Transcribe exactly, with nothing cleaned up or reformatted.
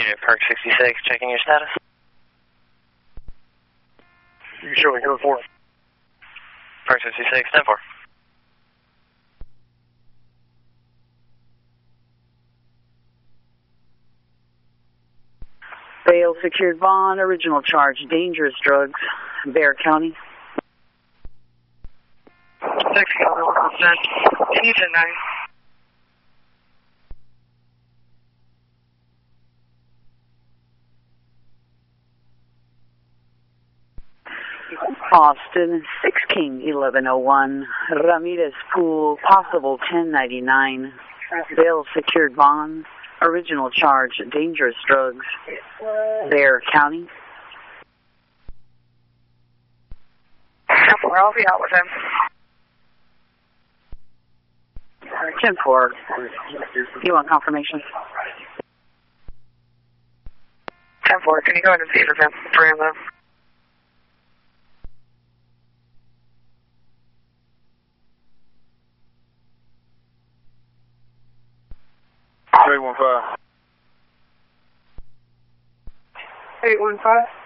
Unit Park sixty-six, checking your status. You show me, go for it. Park sixty-six, ten four. Bail secured Vaughn, original charge, dangerous drugs, Bexar County. six, consent. Can you ten nine? Austin, six King, eleven oh one, Ramirez Pool, possible ten ninety-nine, bail secured Vaughn, original charge, dangerous drugs, Bexar County. I'll be out with him. ten four, you want confirmation? ten four, can you go ahead and see for him, for him though? eight one five. eight one five.